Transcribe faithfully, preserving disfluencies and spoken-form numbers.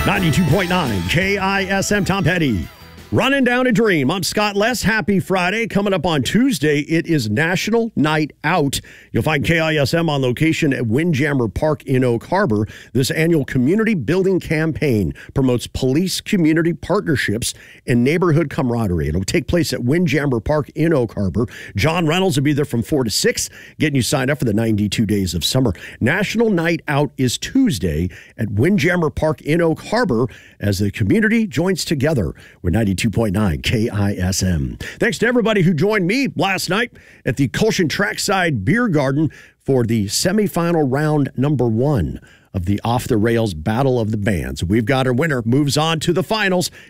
ninety-two point nine K I S M, Tom Petty. Running down a dream. I'm Scott Less. Happy Friday. Coming up on Tuesday, it is National Night Out. You'll find K I S M on location at Windjammer Park in Oak Harbor. This annual community building campaign promotes police community partnerships and neighborhood camaraderie. It'll take place at Windjammer Park in Oak Harbor. John Reynolds will be there from four to six, getting you signed up for the ninety-two days of summer. National Night Out is Tuesday at Windjammer Park in Oak Harbor as the community joins together with ninety-two point nine K I S M. Thanks to everybody who joined me last night at the Colshan Trackside Beer Garden for the semifinal round number one of the Off the Rails Battle of the Bands. We've got our winner, moves on to the finals.